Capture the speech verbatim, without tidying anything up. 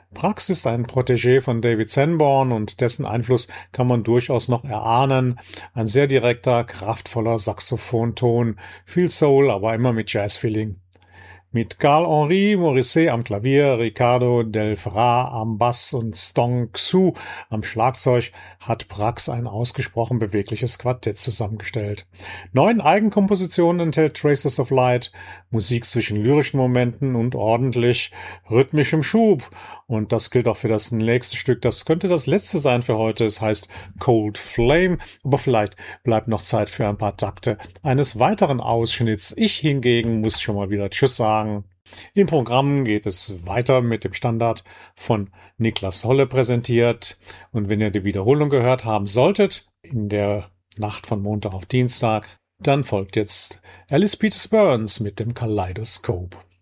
Prax ist ein Protégé von David Sanborn und dessen Einfluss kann man durchaus noch erahnen. Ein sehr direkter, kraftvoller Saxophonton, viel Soul, aber immer mit Jazz-Feeling. Mit Carl-Henri Morisset am Klavier, Ricardo Del Ferrar am Bass und Stong Xu am Schlagzeug hat Prax ein ausgesprochen bewegliches Quartett zusammengestellt. Neun Eigenkompositionen enthält Traces of Light, Musik zwischen lyrischen Momenten und ordentlich rhythmischem Schub. Und das gilt auch für das nächste Stück. Das könnte das letzte sein für heute. Es heißt Cold Flame, aber vielleicht bleibt noch Zeit für ein paar Takte eines weiteren Ausschnitts. Ich hingegen muss schon mal wieder Tschüss sagen. Im Programm geht es weiter mit dem Standard von Niklas Holle präsentiert. Und wenn ihr die Wiederholung gehört haben solltet, in der Nacht von Montag auf Dienstag, dann folgt jetzt Alice Peters Burns mit dem Kaleidoskop.